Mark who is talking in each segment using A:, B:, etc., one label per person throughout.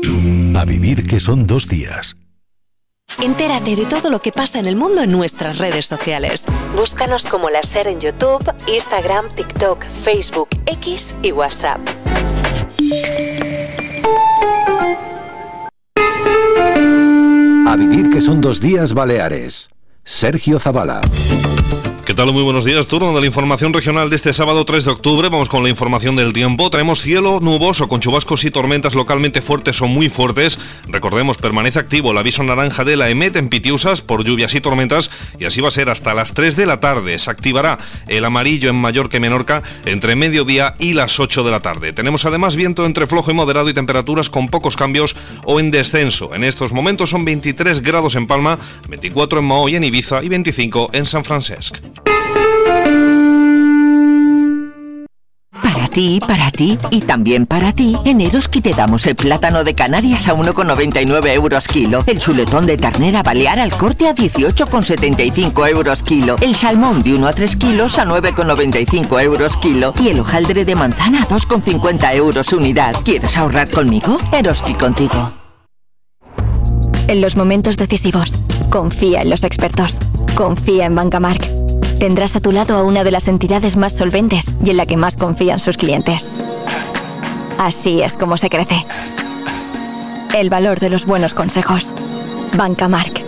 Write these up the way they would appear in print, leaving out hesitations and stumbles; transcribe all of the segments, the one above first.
A: A vivir, que son 2 días.
B: Entérate de todo lo que pasa en el mundo en nuestras redes sociales. Búscanos como La Ser en YouTube, Instagram, TikTok, Facebook, X y WhatsApp.
A: A vivir, que son 2 días Baleares. Sergio Zavala.
C: ¿Qué tal? Muy buenos días. Turno de la información regional de este sábado 3 de octubre. Vamos con la información del tiempo. Traemos cielo nuboso con chubascos y tormentas localmente fuertes o muy fuertes. Recordemos, permanece activo el aviso naranja de la EMET en Pitiusas por lluvias y tormentas, y así va a ser hasta las 3 de la tarde. Se activará el amarillo en Mallorca y Menorca entre mediodía y las 8 de la tarde. Tenemos además viento entre flojo y moderado y temperaturas con pocos cambios o en descenso. En estos momentos son 23 grados en Palma, 24 en Maó y en Ibiza y 25 en San Francesc.
D: Para ti y también para ti, en Eroski te damos el plátano de Canarias a 1,99 euros kilo, el chuletón de ternera balear al corte a 18,75 euros kilo, el salmón de 1 a 3 kilos a 9,95 euros kilo y el hojaldre de manzana a 2,50 euros unidad. ¿Quieres ahorrar conmigo? Eroski contigo.
E: En los momentos decisivos, confía en los expertos. Confía en Bancamark. Tendrás a tu lado a una de las entidades más solventes y en la que más confían sus clientes. Así es como se crece. El valor de los buenos consejos. Bancamark.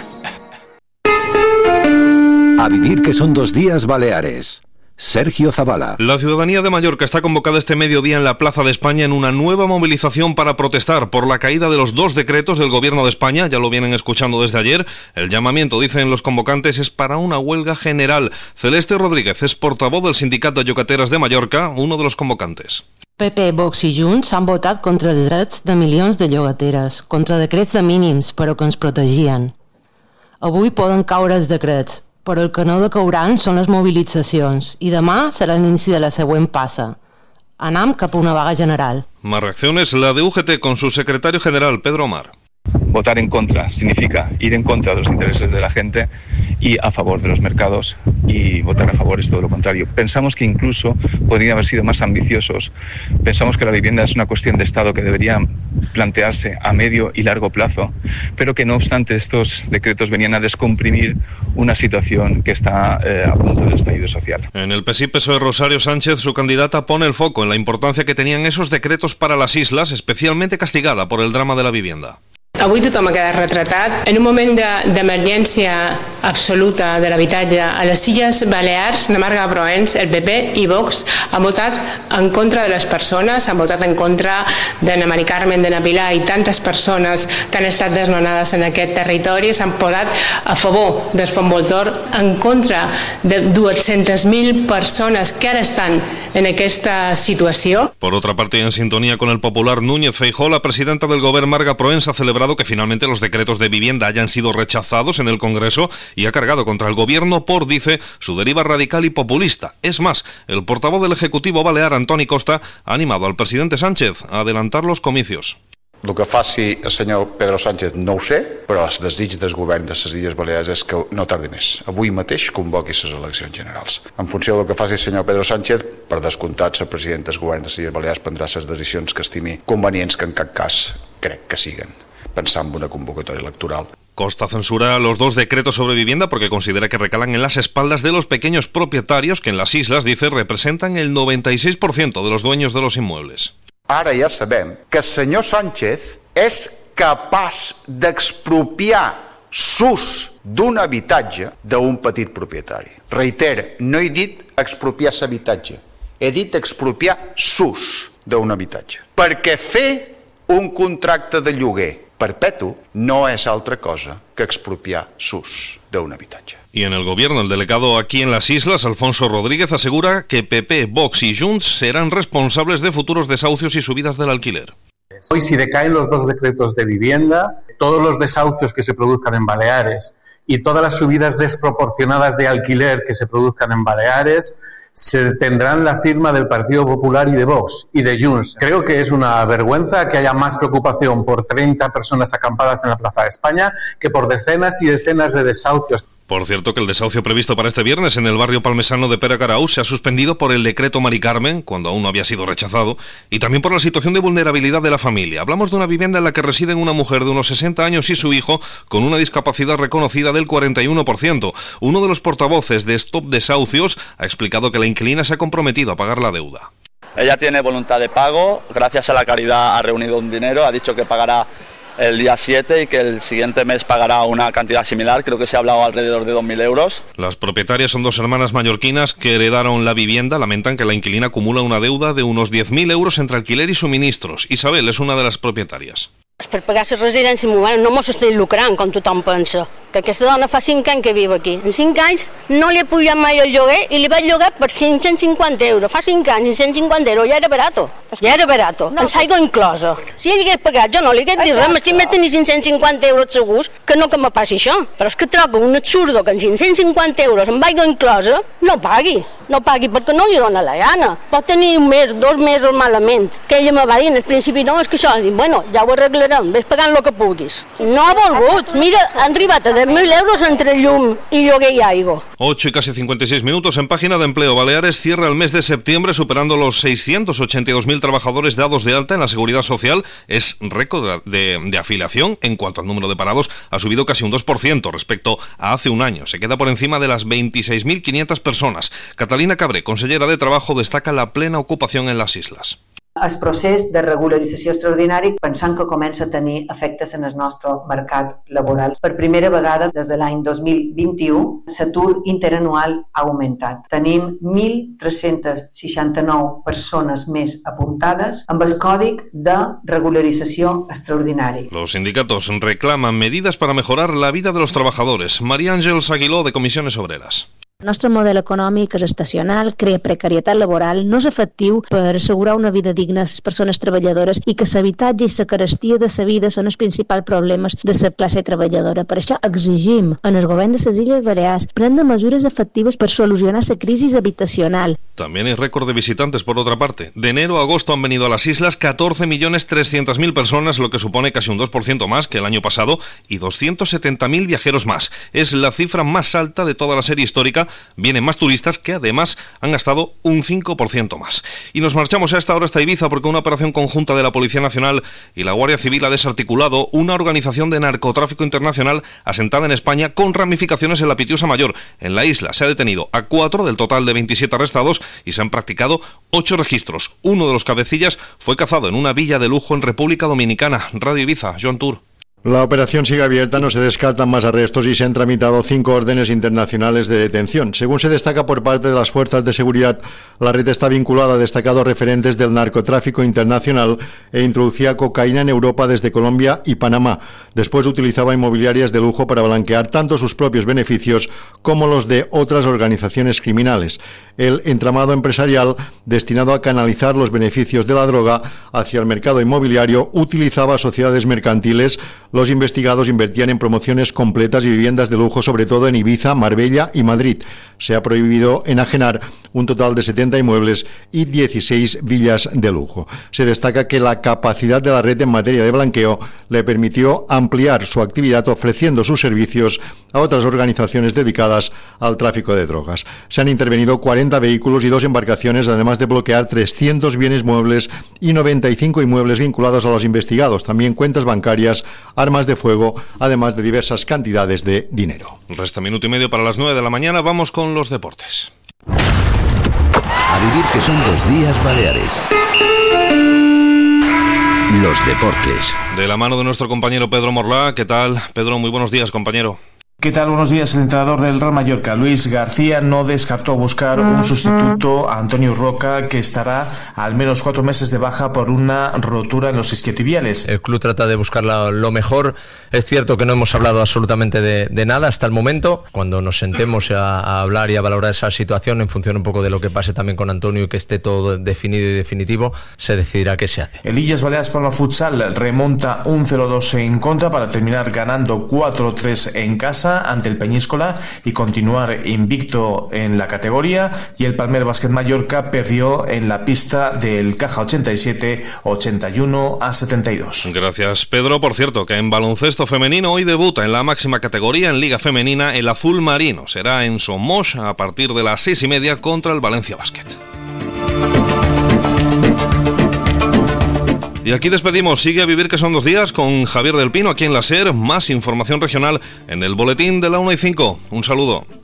A: A vivir, que son 2 días Baleares. Sergio Zavala.
C: La ciudadanía de Mallorca está convocada este mediodía en la Plaza de España en una nueva movilización para protestar por la caída de los 2 decretos del Gobierno de España. Ya lo vienen escuchando desde ayer. El llamamiento, dicen los convocantes, es para una huelga general. Celeste Rodríguez es portavoz del Sindicat de Llogateres de Mallorca, uno de los convocantes.
F: PP, Vox i Junts han votat contra els drets de milions de llogateres, contra decrets de mínims, però que ens protegien. Avui poden caure els decrets, però el que no decauran són les mobilitzacions i demà serà l'inici de la següent passa. Anam cap a una vaga general.
C: Más reacciones, la de UGT con su secretario general, Pedro Omar.
G: Votar en contra significa ir en contra de los intereses de la gente y a favor de los mercados, y votar a favor es todo lo contrario. Pensamos que incluso podrían haber sido más ambiciosos. Pensamos que la vivienda es una cuestión de Estado que debería plantearse a medio y largo plazo, pero que no obstante estos decretos venían a descomprimir una situación que está a punto del estallido social.
C: En el PSI-PSOE, Rosario Sánchez, su candidata, pone el foco en la importancia que tenían esos decretos para las islas, especialmente castigada por el drama de la vivienda.
H: Avui tothom ha quedat retratat. En un moment d'emergència absoluta de l'habitatge a les Illes Balears, la Marga Proens, el PP i Vox han votat en contra de les persones, han votat en contra d'Anna Mari Carmen, d'Anna Pilar i tantes persones que han estat desnonades en aquest territori, s'han posat a favor del Fons Voltor, en contra de 200.000 persones que ara estan en aquesta situació.
C: Por otra parte, en sintonía con el popular Núñez Feijóo, la presidenta del Gobierno, Marga Proens, ha celebrado que finalmente los decretos de vivienda hayan sido rechazados en el Congreso y ha cargado contra el Gobierno por, dice, su deriva radical y populista. Es más, el portavoz del Ejecutivo balear, Antoni Costa, ha animado al presidente Sánchez a adelantar los comicios.
I: El que faci el senyor Pedro Sánchez no ho sé, però el desig del govern de les Illes Balears és que no tardi més. Avui mateix convoqui les eleccions generals. En funció del que faci el senyor Pedro Sánchez, per descomptat, el president del govern de les Illes Balears prendrà les decisions que estimi convenients, que en cap cas crec que siguen, pensant en una convocatòria electoral.
C: Costa censura los 2 decretos sobre vivienda porque considera que recalan en las espaldas de los pequeños propietarios que en las islas, dice, representan el 96% de los dueños de los inmuebles.
I: Ara ja sabem que el senyor Sánchez és capaç d'expropiar s'ús d'un habitatge d'un petit propietari. Reiter, no he dit expropiar l'habitatge, he dit expropiar s'ús d'un habitatge. Perquè fer un contracte de lloguer perpetu no és altra cosa que expropiar s'ús d'un habitatge.
C: Y en el Gobierno, el delegado aquí en las islas, Alfonso Rodríguez, asegura que PP, Vox y Junts serán responsables de futuros desahucios y subidas del alquiler.
J: Hoy, si decaen los 2 decretos de vivienda, todos los desahucios que se produzcan en Baleares y todas las subidas desproporcionadas de alquiler que se produzcan en Baleares, se tendrán la firma del Partido Popular y de Vox y de Junts. Creo que es una vergüenza que haya más preocupación por 30 personas acampadas en la Plaza de España que por decenas y decenas de desahucios.
C: Por cierto, que el desahucio previsto para este viernes en el barrio palmesano de Peracarau se ha suspendido por el decreto Mari Carmen, cuando aún no había sido rechazado, y también por la situación de vulnerabilidad de la familia. Hablamos de una vivienda en la que residen una mujer de unos 60 años y su hijo con una discapacidad reconocida del 41%. Uno de los portavoces de Stop Desahucios ha explicado que la inquilina se ha comprometido a pagar la deuda.
K: Ella tiene voluntad de pago, gracias a la caridad ha reunido un dinero, ha dicho que pagará el día 7 y que el siguiente mes pagará una cantidad similar, creo que se ha hablado alrededor de 2.000 euros.
C: Las propietarias son dos hermanas mallorquinas que heredaron la vivienda. Lamentan que la inquilina acumula una deuda de unos 10.000 euros entre alquiler y suministros. Isabel és una de les propietàries.
L: Per pagar la residència no mos estem lucrant, com tothom pensa. Que aquesta dona fa 5 anys que viu aquí. En 5 anys no li he pujat mai el lloguer i li vaig llogar per 550 euros. Fa 5 anys, 150 euros, ja era barato. Ja era barato, ens aigua inclosa. Si ell hagués pagat, jo no li hagués dit res, m'estic més tenir 550 euros segurs que no que me passi això. Però és que trobo un absurdo que en 550 euros amb aigua inclosa no pagui. No pagui perquè no li dona la gana. Pot tenir un mes, 2 mesos malament. Que ella me va dir, al principi no, és que això, dic, bueno, ja ho arreglarem, ves pagant el que puguis. No ha volgut, mira, han arribat a 10.000 euros entre llum y lloguer y aigua.
C: 8 y casi 56 minutos. En página de empleo, Baleares cierra el mes de septiembre superando los 682.000 trabajadores dados de alta en la Seguridad Social. Es récord de afiliación. En cuanto al número de parados, ha subido casi un 2% respecto a hace un año. Se queda por encima de las 26.500 personas. Catalina Cabré, consellera de Trabajo, destaca la plena ocupación en las islas.
M: El procés de regularització extraordinari pensant que comença a tenir efectes en el nostre mercat laboral. Per primera vegada des de l'any 2021 l'atur interanual ha augmentat. Tenim 1.369 persones més apuntades amb el còdic de regularització extraordinari.
C: Los sindicatos reclaman medidas para mejorar la vida de los trabajadores. María Ángeles Aguiló, de Comissiones Obreras.
N: El nostre model econòmic és estacional, crea precarietat laboral, no és efectiu per assegurar una vida digna a les persones treballadores i que l'habitatge i la carestia de la vida són els principals problemes de la classe treballadora. Per això exigim en el govern de les Illes Balears prendre mesures efectives per solucionar la crisi habitacional.
C: También hay récord de visitantes, por otra parte. De enero a agosto han venido a las islas 14.300.000 personas, lo que supone casi un 2% más que el año pasado, y 270.000 viajeros más. Es la cifra más alta de toda la serie histórica. Vienen más turistas que además han gastado un 5% más. Y nos marchamos a esta hora hasta Ibiza porque una operación conjunta de la Policía Nacional y la Guardia Civil ha desarticulado una organización de narcotráfico internacional asentada en España con ramificaciones en la Pitiusa Mayor. En la isla se ha detenido a 4 del total de 27 arrestados y se han practicado 8 registros. Uno de los cabecillas fue cazado en una villa de lujo en República Dominicana. Radio Ibiza, Joan Tour.
O: La operación sigue abierta, no se descartan más arrestos y se han tramitado 5 órdenes internacionales de detención. Según se destaca por parte de las fuerzas de seguridad, la red está vinculada a destacados referentes del narcotráfico internacional e introducía cocaína en Europa desde Colombia y Panamá. Después utilizaba inmobiliarias de lujo para blanquear tanto sus propios beneficios como los de otras organizaciones criminales. El entramado empresarial, destinado a canalizar los beneficios de la droga hacia el mercado inmobiliario, utilizaba sociedades mercantiles. Los investigados invertían en promociones completas y viviendas de lujo, sobre todo en Ibiza, Marbella y Madrid. Se ha prohibido enajenar un total de 70 inmuebles y 16 villas de lujo. Se destaca que la capacidad de la red en materia de blanqueo le permitió ampliar su actividad ofreciendo sus servicios a otras organizaciones dedicadas al tráfico de drogas. Se han intervenido 40 vehículos y 2 embarcaciones, además de bloquear 300 bienes muebles y 95 inmuebles vinculados a los investigados. También cuentas bancarias, armas de fuego, además de diversas cantidades de dinero.
C: Resta minuto y medio para las 9 de la mañana. Vamos con los deportes.
A: A vivir que son 2 días Baleares. Los deportes.
C: De la mano de nuestro compañero Pedro Morlá. ¿Qué tal? Pedro, muy buenos días, compañero.
P: ¿Qué tal? Buenos días. El entrenador del Real Mallorca, Luis García, no descartó buscar un sustituto a Antonio Roca, que estará al menos 4 meses de baja por una rotura en los isquiotibiales.
Q: El club trata de buscar lo mejor. Es cierto que no hemos hablado absolutamente de nada hasta el momento. Cuando nos sentemos a hablar y a valorar esa situación, en función un poco de lo que pase también con Antonio y que esté todo definido y definitivo, se decidirá qué se hace.
P: El Illes Balears Palma Futsal remonta un 0-2 en contra para terminar ganando 4-3 en casa. Barcelona ante el Peñíscola y continuar invicto en la categoría, y el Palmer Básquet Mallorca perdió en la pista del Caja 87 81-72.
C: Gracias, Pedro. Por cierto, que en baloncesto femenino hoy debuta en la máxima categoría en Liga Femenina el azul marino. Será en Somos a partir de las 6:30 contra el Valencia Basket. Y aquí despedimos. Sigue A Vivir, que son 2 días, con Javier del Pino aquí en la SER. Más información regional en el boletín de la 1:05. Un saludo.